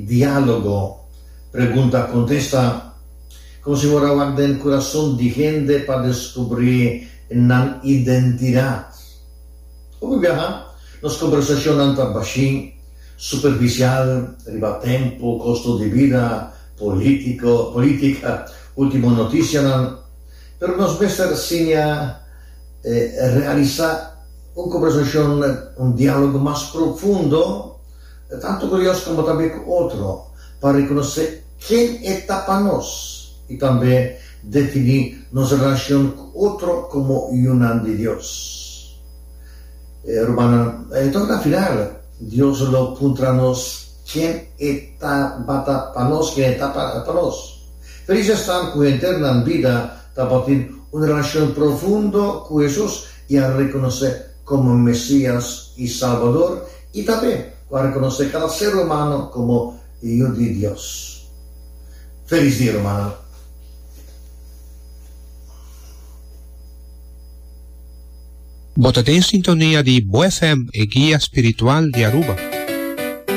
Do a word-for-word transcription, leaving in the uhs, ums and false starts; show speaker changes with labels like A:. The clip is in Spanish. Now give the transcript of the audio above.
A: diálogo, pregunta, contesta, como si fuera guardar el corazón de gente para descubrir una identidad. Ovviamente, la conversación anda baixi, superficial, arriba tempo, costo de vida, político, política, última noticia, pero nos debe ser eh, realizar una conversación, un diálogo más profundo, tanto con Dios como también con otro, para reconocer quién está para nosotros y también definir nuestra relación con otro como una de Dios. Eh, Romana, entonces al final, Dios lo punta a nos quién está para nosotros, quién está para nosotros. Felices están con eterna vida, para tener una relación profunda con Jesús y a reconocer como Mesías y Salvador, y también a reconocer cada ser humano como hijo de Dios. Feliz día, Romana.
B: Botate in sintonia di Bo F M e Guia Spiritual di Aruba.